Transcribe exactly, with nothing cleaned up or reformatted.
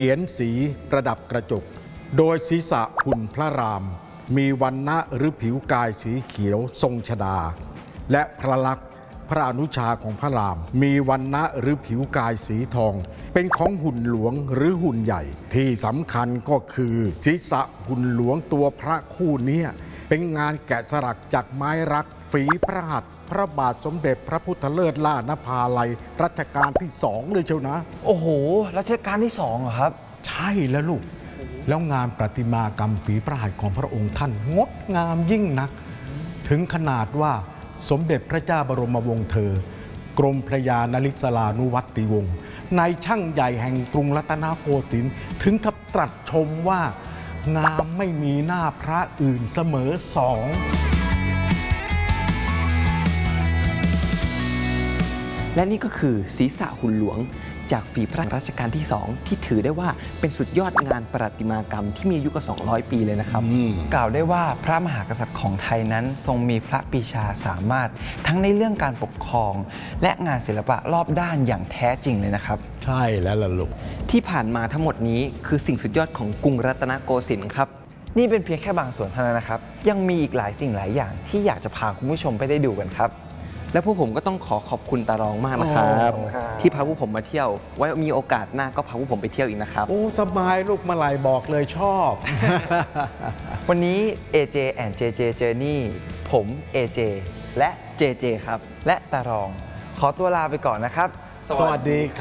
เหรียญสีประดับกระจกโดยศีรษะหุ่นพระรามมีวรรณะหรือผิวกายสีเขียวทรงชฎาและพระลักษณ์พระอนุชาของพระรามมีวรรณะหรือผิวกายสีทองเป็นของหุ่นหลวงหรือหุ่นใหญ่ที่สำคัญก็คือศีรษะหุ่นหลวงตัวพระคู่นี้เป็นงานแกะสลักจากไม้รักฝีพระหัตถ์พระบาทสมเด็จพระพุทธเลิศล่านภาลัยรัชกาลที่สองเลยเชียวนะโอ้โหรัชกาลที่สองเหรอครับใช่แล้วลูกแล้วงานประติมากรรมฝีพระหัตถ์ของพระองค์ท่านงดงามยิ่งนักถึงขนาดว่าสมเด็จพระเจ้าบรมวงศ์เธอกรมพระยานริศรานุวัติวงศ์นายช่างใหญ่แห่งกรุงรัตนโกสินทร์ถึงกับตรัสชมว่างามไม่มีหน้าพระอื่นเสมอสองและนี่ก็คือศีรษะหุ่นหลวงจากฝีพระหัตถ์รัชกาลที่สองที่ถือได้ว่าเป็นสุดยอดงานประติมากรรมที่มีอายุกว่าสองร้อยปีเลยนะครับกล่าวได้ว่าพระมหากษัตริย์ของไทยนั้นทรงมีพระปรีชาสามารถทั้งในเรื่องการปกครองและงานศิลปะรอบด้านอย่างแท้จริงเลยนะครับใช่แล้วล่ะลูกที่ผ่านมาทั้งหมดนี้คือสิ่งสุดยอดของกรุงรัตนโกสินทร์ครับนี่เป็นเพียงแค่บางส่วนเท่านั้นนะครับยังมีอีกหลายสิ่งหลายอย่างที่อยากจะพาคุณผู้ชมไปได้ดูกันครับและพวกผมก็ต้องขอขอบคุณตารองมากนะครับที่พาพวกผมมาเที่ยวไว้มีโอกาสหน้าก็พาพวกผมไปเที่ยวอีกนะครับโอ้สบายลูกมาลายบอกเลยชอบวันนี้ เอ เจ and เจ เจ Journey ผม เอ เจ และ เจ เจ ครับและตารองขอตัวลาไปก่อนนะครับสวัสดีครับ